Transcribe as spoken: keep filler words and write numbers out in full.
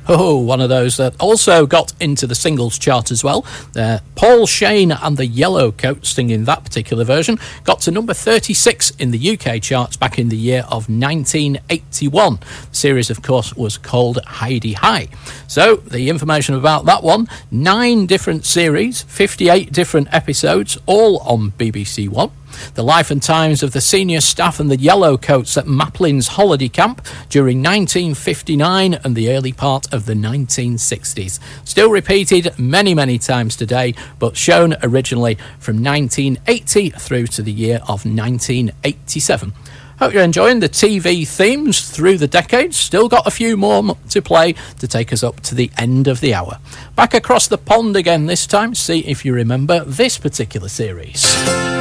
Oh, one of those that also got into the singles chart as well. Uh, Paul Shane and the Yellowcoats singing that particular version got to number thirty-six in the U K charts back in the year of nineteen eighty-one. The series, of course, was called Heidi High. So, the information about that one, nine different series, fifty-eight different episodes, all on B B C One. The life and times of the senior staff and the Yellowcoats at Maplin's holiday camp during nineteen fifty-nine and the early part of the nineteen sixties. Still repeated many, many times today, but shown originally from nineteen eighty through to the year of nineteen eighty-seven. Hope you're enjoying the T V themes through the decades. Still got a few more to play to take us up to the end of the hour. Back across the pond again this time, see if you remember this particular series.